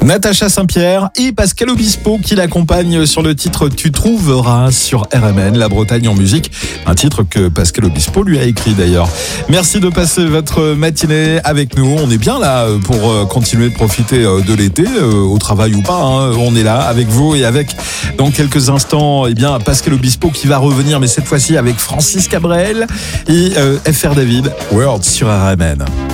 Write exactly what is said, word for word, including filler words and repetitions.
Natacha Saint-Pierre et Pascal Obispo qui l'accompagnent sur le titre Tu trouveras sur R M N, La Bretagne en musique. Un titre que Pascal Obispo lui a écrit d'ailleurs. Merci de passer votre matinée avec nous. On est bien là pour continuer de profiter de l'été, au travail ou pas. Hein. On est là avec vous et avec, dans quelques instants, eh bien, Pascal Obispo qui va revenir, mais cette fois-ci avec Francis Cabrel et euh, F R David, World sur R M N.